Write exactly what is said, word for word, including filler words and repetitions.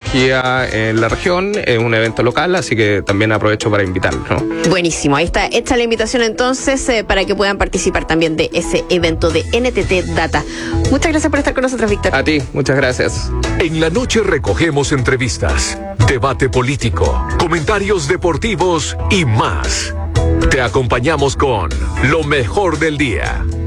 tecnología en la región. Es un evento local, así que también aprovecho para invitarlos, ¿no? Buenísimo, ahí está hecha la invitación entonces eh, para que puedan participar también de ese evento de N T T Data. Muchas gracias por estar con nosotros, Víctor. A ti, muchas gracias. En la noche recogemos entrevistas, debate político, comentarios deportivos y más. Te acompañamos con lo mejor del día.